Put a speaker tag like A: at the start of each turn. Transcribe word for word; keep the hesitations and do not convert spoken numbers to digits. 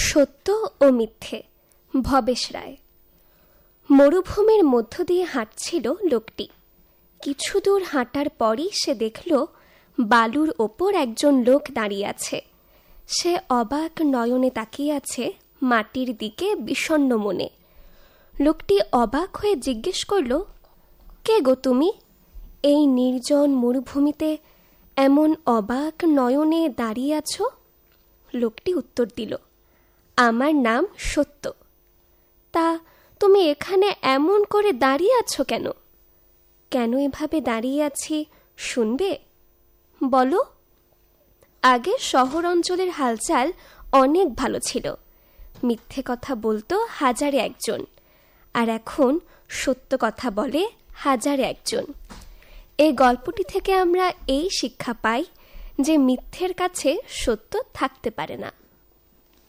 A: সত্য ও মিথ্যে, ভবেশ রায়। মরুভূমির মধ্য দিয়ে হাঁটছিল লোকটি। কিছু দূর হাঁটার পরই সে দেখল বালুর ওপর একজন লোক দাঁড়িয়ে আছে। সে অবাক নয়নে তাকিয়ে আছে মাটির দিকে বিষণ্ণ মনে। লোকটি অবাক হয়ে জিজ্ঞেস করল, কে গো তুমি? এই নির্জন মরুভূমিতে এমন অবাক নয়নে দাঁড়িয়ে আছো? লোকটি উত্তর দিল, আমার নাম সত্য। তা তুমি এখানে এমন করে দাঁড়িয়ে আছো কেন? কেন এভাবে দাঁড়িয়ে আছি শুনবে? বলো। আগে শহর অঞ্চলের হালচাল অনেক ভালো ছিল, মিথ্যে কথা বলতো হাজারে একজন, আর এখন সত্য কথা বলে হাজারে একজন। এই গল্পটি থেকে আমরা এই শিক্ষা পাই যে মিথ্যের কাছে সত্য থাকতে পারে না।